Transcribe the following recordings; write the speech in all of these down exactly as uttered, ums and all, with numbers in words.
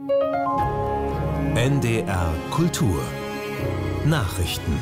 N D R Kultur Nachrichten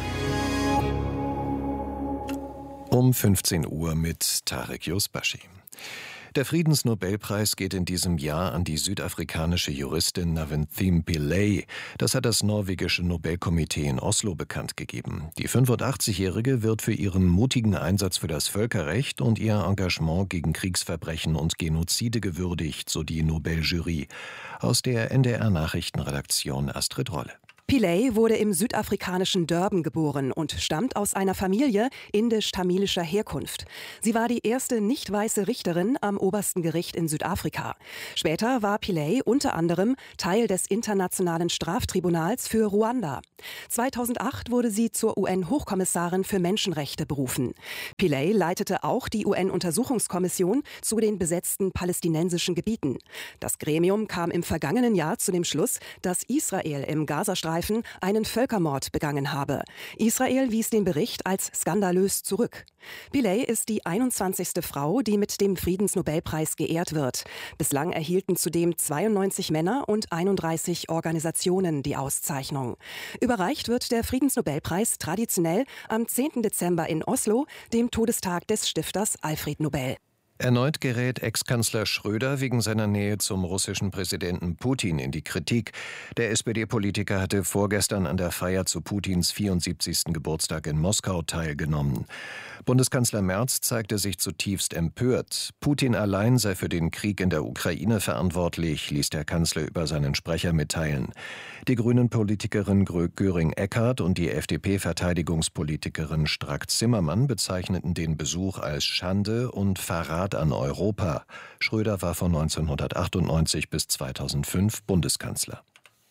Um fünfzehn Uhr mit Tarek Yusbashi. Der Friedensnobelpreis geht in diesem Jahr an die südafrikanische Juristin Naventime Pillay. Das hat das norwegische Nobelkomitee in Oslo bekannt gegeben. Die fünfundachtzigjährige wird für ihren mutigen Einsatz für das Völkerrecht und ihr Engagement gegen Kriegsverbrechen und Genozide gewürdigt, so die Nobeljury. Aus der N D R-Nachrichtenredaktion Astrid Rolle. Pillay wurde im südafrikanischen Durban geboren und stammt aus einer Familie indisch-tamilischer Herkunft. Sie war die erste nicht weiße Richterin am obersten Gericht in Südafrika. Später war Pillay unter anderem Teil des Internationalen Straftribunals für Ruanda. zweitausendacht wurde sie zur U N-Hochkommissarin für Menschenrechte berufen. Pillay leitete auch die U N-Untersuchungskommission zu den besetzten palästinensischen Gebieten. Das Gremium kam im vergangenen Jahr zu dem Schluss, dass Israel im Gazastreifen einen Völkermord begangen habe. Israel wies den Bericht als skandalös zurück. Pillay ist die einundzwanzigste Frau, die mit dem Friedensnobelpreis geehrt wird. Bislang erhielten zudem zweiundneunzig Männer und einunddreißig Organisationen die Auszeichnung. Überreicht wird der Friedensnobelpreis traditionell am zehnten Dezember in Oslo, dem Todestag des Stifters Alfred Nobel. Erneut gerät Ex-Kanzler Schröder wegen seiner Nähe zum russischen Präsidenten Putin in die Kritik. Der S P D-Politiker hatte vorgestern an der Feier zu Putins vierundsiebzigsten Geburtstag in Moskau teilgenommen. Bundeskanzler Merz zeigte sich zutiefst empört. Putin allein sei für den Krieg in der Ukraine verantwortlich, ließ der Kanzler über seinen Sprecher mitteilen. Die Grünen-Politikerin Göring-Eckardt und die F D P-Verteidigungspolitikerin Strack-Zimmermann bezeichneten den Besuch als Schande und Verrat an Europa. Schröder war von neunzehnhundertachtundneunzig bis zweitausendfünf Bundeskanzler.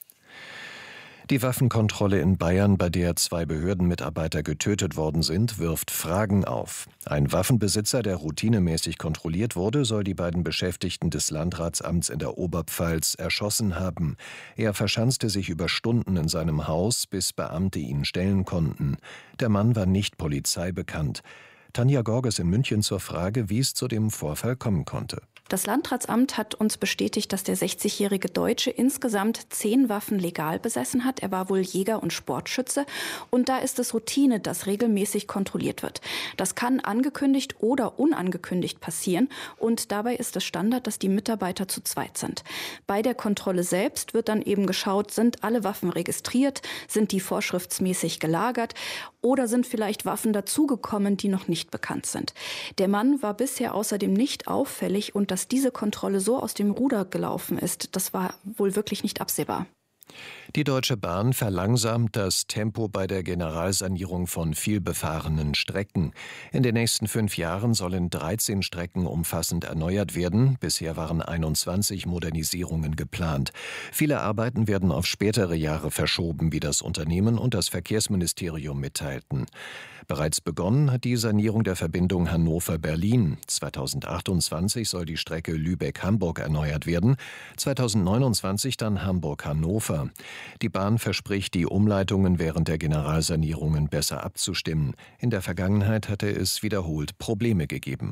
Die Waffenkontrolle in Bayern, bei der zwei Behördenmitarbeiter getötet worden sind, wirft Fragen auf. Ein Waffenbesitzer, der routinemäßig kontrolliert wurde, soll die beiden Beschäftigten des Landratsamts in der Oberpfalz erschossen haben. Er verschanzte sich über Stunden in seinem Haus, bis Beamte ihn stellen konnten. Der Mann war nicht polizeibekannt. Tanja Gorges in München zur Frage, wie es zu dem Vorfall kommen konnte. Das Landratsamt hat uns bestätigt, dass der sechzigjährige Deutsche insgesamt zehn Waffen legal besessen hat. Er war wohl Jäger und Sportschütze. Und da ist es Routine, dass regelmäßig kontrolliert wird. Das kann angekündigt oder unangekündigt passieren. Und dabei ist es Standard, dass die Mitarbeiter zu zweit sind. Bei der Kontrolle selbst wird dann eben geschaut, sind alle Waffen registriert, sind die vorschriftsmäßig gelagert oder sind vielleicht Waffen dazugekommen, die noch nicht bekannt sind. Der Mann war bisher außerdem nicht auffällig und das Dass diese Kontrolle so aus dem Ruder gelaufen ist, das war wohl wirklich nicht absehbar. Die Deutsche Bahn verlangsamt das Tempo bei der Generalsanierung von vielbefahrenen Strecken. In den nächsten fünf Jahren sollen dreizehn Strecken umfassend erneuert werden. Bisher waren einundzwanzig Modernisierungen geplant. Viele Arbeiten werden auf spätere Jahre verschoben, wie das Unternehmen und das Verkehrsministerium mitteilten. Bereits begonnen hat die Sanierung der Verbindung Hannover-Berlin. zweitausendachtundzwanzig soll die Strecke Lübeck-Hamburg erneuert werden, zweitausendneunundzwanzig dann Hamburg-Hannover. Die Bahn verspricht, die Umleitungen während der Generalsanierungen besser abzustimmen. In der Vergangenheit hatte es wiederholt Probleme gegeben.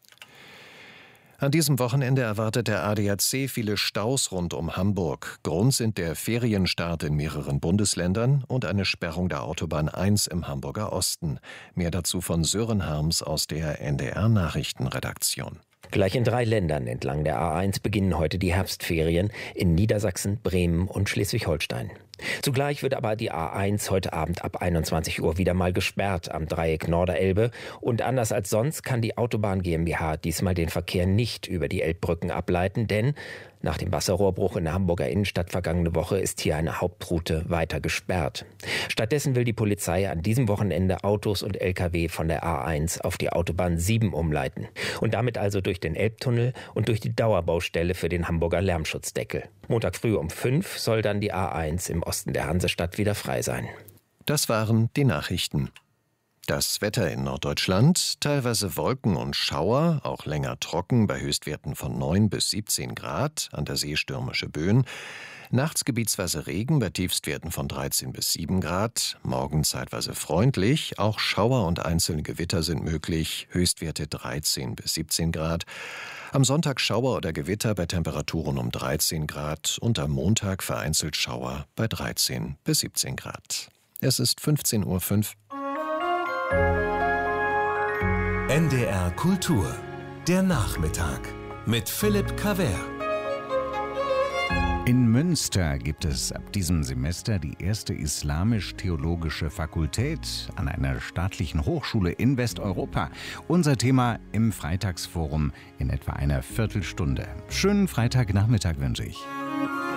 An diesem Wochenende erwartet der A D A C viele Staus rund um Hamburg. Grund sind der Ferienstart in mehreren Bundesländern und eine Sperrung der Autobahn eins im Hamburger Osten. Mehr dazu von Sören Harms aus der N D R-Nachrichtenredaktion. Gleich in drei Ländern entlang der A eins beginnen heute die Herbstferien, in Niedersachsen, Bremen und Schleswig-Holstein. Zugleich wird aber die A eins heute Abend ab einundzwanzig Uhr wieder mal gesperrt am Dreieck Norderelbe. Und anders als sonst kann die Autobahn GmbH diesmal den Verkehr nicht über die Elbbrücken ableiten, denn nach dem Wasserrohrbruch in der Hamburger Innenstadt vergangene Woche ist hier eine Hauptroute weiter gesperrt. Stattdessen will die Polizei an diesem Wochenende Autos und L K W von der A eins auf die Autobahn sieben umleiten und damit also durch den Elbtunnel und durch die Dauerbaustelle für den Hamburger Lärmschutzdeckel. Montag früh um fünf soll dann die A eins im Osten der Hansestadt wieder frei sein. Das waren die Nachrichten. Das Wetter in Norddeutschland, teilweise Wolken und Schauer, auch länger trocken bei Höchstwerten von neun bis siebzehn Grad, an der See stürmische Böen. Nachts gebietsweise Regen bei Tiefstwerten von dreizehn bis sieben Grad, morgen zeitweise freundlich, auch Schauer und einzelne Gewitter sind möglich, Höchstwerte dreizehn bis siebzehn Grad. Am Sonntag Schauer oder Gewitter bei Temperaturen um dreizehn Grad und am Montag vereinzelt Schauer bei dreizehn bis siebzehn Grad. Es ist fünfzehn Uhr fünf. N D R Kultur. Der Nachmittag mit Philipp Cavert. In Münster gibt es ab diesem Semester die erste islamisch-theologische Fakultät an einer staatlichen Hochschule in Westeuropa. Unser Thema im Freitagsforum in etwa einer Viertelstunde. Schönen Freitagnachmittag wünsche ich.